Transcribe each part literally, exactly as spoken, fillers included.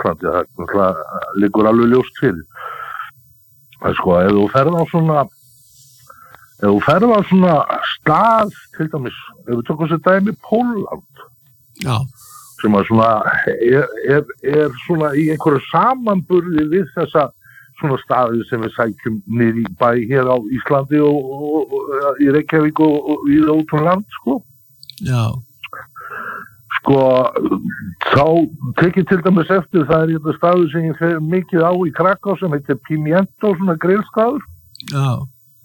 Íslandi, það liggur alveg ljóst fyrir. Það er sko, ef þú ferð á svona, ef þú ferð á svona stað, til dæmis, ef við tökum sér dæmi Pólland, Já. sem að svona, er, er, er svona í einhverju samanburði við þessa svona staði sem við sækjum niður í bæ hér á Íslandi og, og, og í Reykjavík og, og í út um land, sko. Já. Sko, þá tekið til dæmis eftir, það er þetta staður sem ég fer mikið á í Kraká sem heitir Pimiento, svona grillstaður. Já.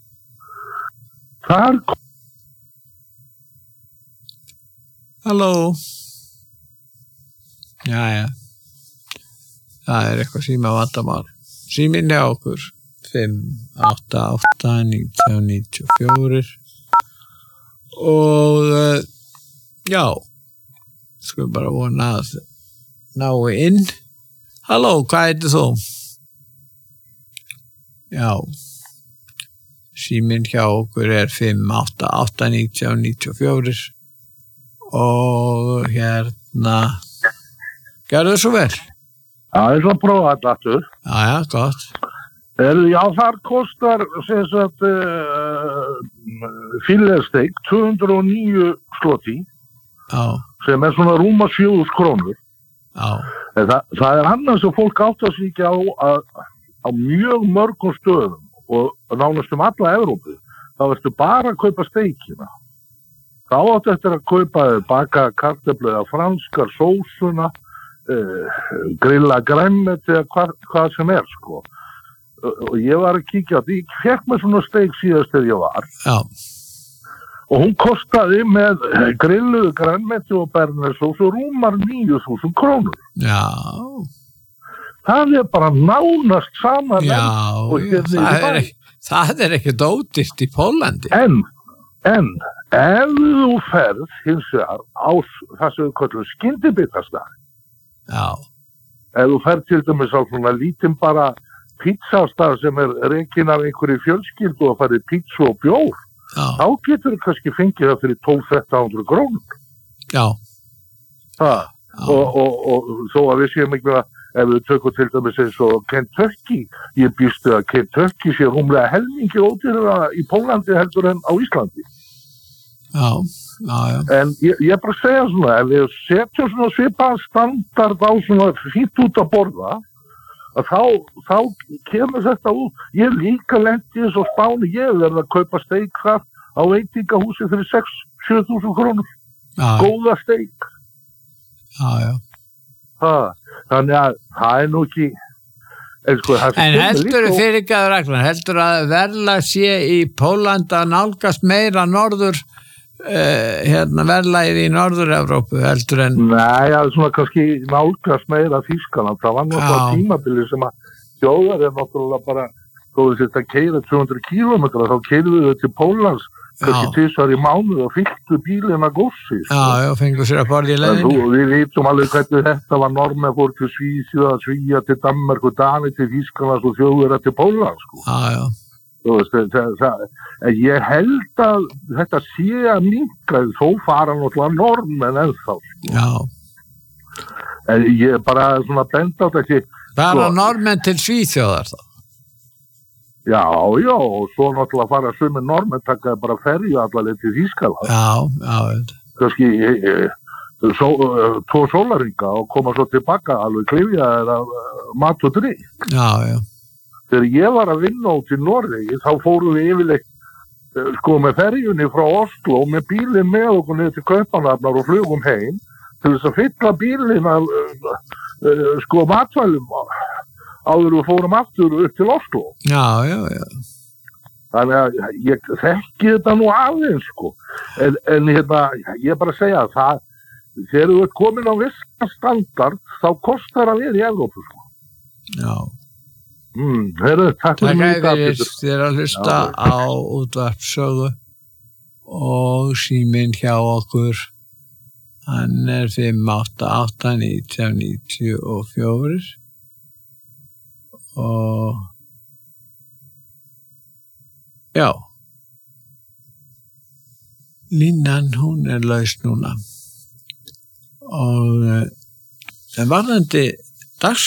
Þar... Halló. Jæja. Það er eitthvað síma vandamál. Síminn hjá okkur fimm átta átta nítján níutíu og fjögur og uh, já, skulum bara vona að nái inn. Halló, hvað heitir þú? Já, síminn hjá okkur er fimm átta átta nítján níutíu og fjögur og hérna, gerðu svo vel. Já, ég ætla að prófa þetta aftur. Já, já, gott. Er, já, þar kostar sem sagt uh, fílesteik tvö hundruð og níu sloti Já. sem er svona rúma fjögur krónur. Já. En það, það er annað sem fólk áttar sig ekki á að á mjög mörgum stöðum og nánast um alla Evrópu, þá ertu bara að kaupa steikina. Þá áttu eftir að kaupa baka kartöflu eða franskar sósuna, uh, grilla grænmeti eða hvað, hvað sem er, sko. Og ég var að kíkja á því, ég fekk með svona steik síðast þegar ég var. Já. Og hún kostaði með grilluðu grænmeti og bernesós og rúmar níu þúsund krónur. Já. Það er bara nánast sama. Já, já það, er ekki, það er ekki dótist í Pólandi. En, en, ef þú ferð hins vegar á það sem við kallum skyndibitastað. Já. Ef þú ferð til dæmis á svona lítinn bara pizzastað sem er rekinn af einhverju fjölskyldu og farið pizza og bjór, Já. þá getur þú kannski fengið það fyrir tólf til þrettán hundruð krónur. Já. Það, og, og, og þó að við séum ekki að ef við tökum til dæmis eins og Kentucky, ég býstu að Kentucky sé rúmlega helmingi ódýrara í Pólandi heldur en á Íslandi. Já, já, já. En ég, ég bara segja svona, ef við setjum svona svipaðan standard á svona fínt út að borða, að þá, þá kemur þetta út. Ég líka lendi eins og Spáni, ég verði að kaupa steik þar á veitingahúsi fyrir sex til sjö þúsund krónur. Já. Góða steik. Já, já. Það, þannig að það er nú ekki... En, sko, en heldur þú fyrir ekki að reglan, heldur að verðlag sé í Póland að nálgast meira norður, uh, hérna verðlagið í Norður-Evrópu heldur en... Nei, það er svona kannski nálgast meira Þýskaland. Það var náttúrulega tímabili sem að þjóðar er náttúrulega bara, þó við setja að keyra tvö hundruð kílómetra, þá keyrðu við til Póllands, kannski tvisvar í mánuð og fylltu bílinn að gósi. Já, já, fengur sér að borða í leiðinni. Við vitum alveg hvernig þetta var normen fór til Svíþjóða, Svíja til Danmark og Dani til Þýskalands og Þjóðverja til Póllands, sko. Já, já. Þú veist, það, það, ég held að þetta sé að minnka, þó fara náttúrulega normen ennþá, sko. Já. En ég bara svona benda á þetta. Bara sko, normen til Svíþjóðar þá? Já, já, og svo náttúrulega fara sumir normen takaði bara ferju allaveg til Þýskaland. Já, já. Kannski svo, tvo sólarringa og koma svo tilbaka alveg klifja eða mat og drykk. Já, já. Þegar ég var að vinna út í Noregi, þá fórum við yfirleitt sko með ferjunni frá Oslo með bílinn með okkur niður til Kaupmannahafnar og flugum heim til þess að fylla bílinn af uh, sko matvælum áður við fórum aftur upp til Oslo. Já, já, já. Þannig að ég þekki þetta nú aðeins, sko. En, en hérna, ég bara segja að það, þegar þú ert komin á vissan standard, þá kostar að vera í Evrópu, sko. Já. Mm, heru, takk fyrir mig. Takk fyrir þér að hlusta á útvarpssögu og síminn hjá okkur. Hann er fimm átta átta nítján níutíu og fjögur og já, línan hún er laus núna og en varðandi dags